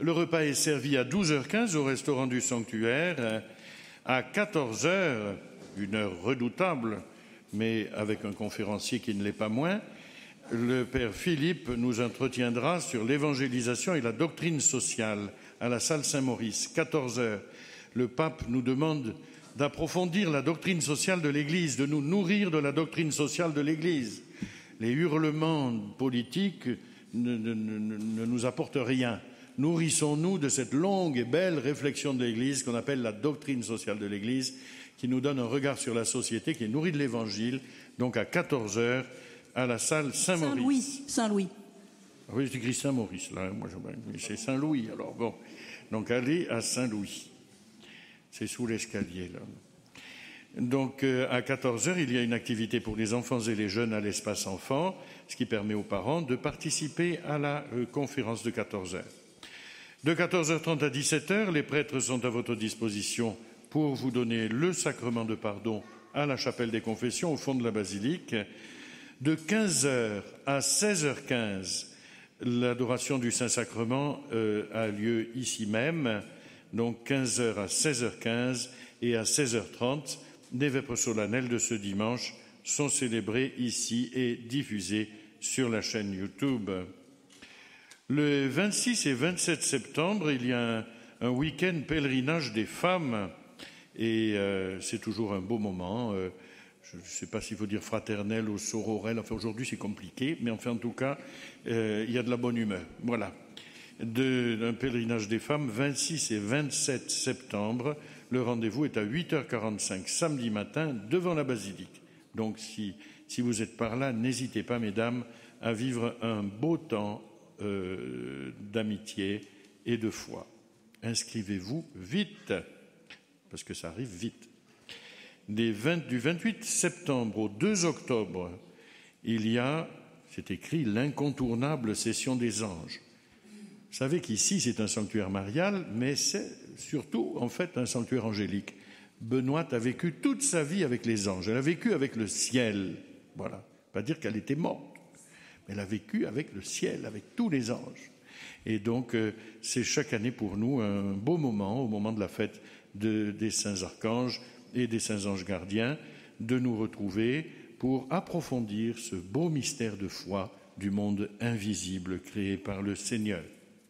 Le repas est servi à 12h15 au restaurant du sanctuaire. À 14h, une heure redoutable, mais avec un conférencier qui ne l'est pas moins, le Père Philippe nous entretiendra sur l'évangélisation et la doctrine sociale à la salle Saint-Maurice. 14h, le pape nous demande d'approfondir la doctrine sociale de l'Église, de nous nourrir de la doctrine sociale de l'Église. Les hurlements politiques ne nous apportent rien. Nourrissons-nous de cette longue et belle réflexion de l'Église qu'on appelle la doctrine sociale de l'Église, qui nous donne un regard sur la société, qui est nourrie de l'Évangile, donc à 14h à la salle Saint-Maurice. Saint-Louis. Ah oui, j'écris Saint-Maurice, là. Moi, c'est Saint-Louis, alors bon. Donc, allez à Saint-Louis. C'est sous l'escalier, là. Donc, à 14h, il y a une activité pour les enfants et les jeunes à l'espace enfant, ce qui permet aux parents de participer à la conférence de 14h. De 14h30 à 17h, les prêtres sont à votre disposition pour vous donner le sacrement de pardon à la chapelle des confessions au fond de la basilique. De 15h à 16h15, l'adoration du Saint-Sacrement a lieu ici même, donc 15h à 16h15 et à 16h30, les vêpres solennelles de ce dimanche sont célébrées ici et diffusées sur la chaîne YouTube. Le 26 et 27 septembre, il y a un week-end pèlerinage des femmes et c'est toujours un beau moment. Je ne sais pas s'il faut dire fraternel ou sororel. Enfin, aujourd'hui, c'est compliqué, mais enfin, en tout cas, il y a de la bonne humeur. Voilà. Un pèlerinage des femmes, 26 et 27 septembre. Le rendez-vous est à 8h45 samedi matin devant la basilique. Donc, si vous êtes par là, n'hésitez pas, mesdames, à vivre un beau temps d'amitié et de foi. Inscrivez-vous vite, parce que ça arrive vite. Du 28 septembre au 2 octobre, il y a, c'est écrit, l'incontournable session des anges. Vous savez qu'ici, c'est un sanctuaire marial, mais c'est surtout, en fait, un sanctuaire angélique. Benoît a vécu toute sa vie avec les anges. Elle a vécu avec le ciel. Voilà. Pas dire qu'elle était morte. Mais elle a vécu avec le ciel, avec tous les anges. Et donc, c'est chaque année pour nous un beau moment, au moment de la fête des saints archanges et des saints anges gardiens, de nous retrouver pour approfondir ce beau mystère de foi du monde invisible créé par le Seigneur.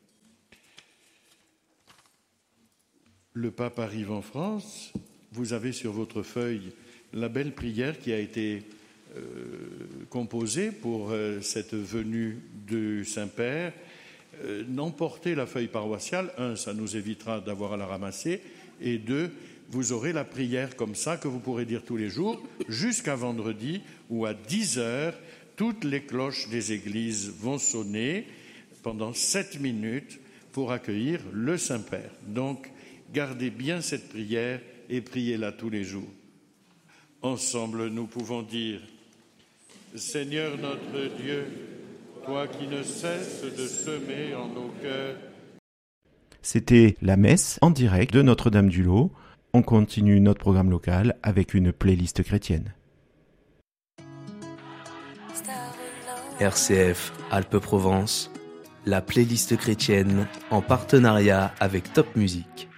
Le pape arrive en France. Vous avez sur votre feuille la belle prière qui a été composée pour cette venue du Saint-Père. N'emportez la feuille paroissiale. 1, ça nous évitera d'avoir à la ramasser. Et 2, vous aurez la prière comme ça que vous pourrez dire tous les jours jusqu'à vendredi où à 10h, toutes les cloches des églises vont sonner pendant 7 minutes pour accueillir le Saint-Père. Donc, gardez bien cette prière et priez-la tous les jours. Ensemble, nous pouvons dire « Seigneur notre Dieu, toi qui ne cesses de semer en nos cœurs. » C'était la messe en direct de Notre-Dame-du-Lot. On continue notre programme local avec une playlist chrétienne. RCF Alpes-Provence, la playlist chrétienne en partenariat avec Top Music.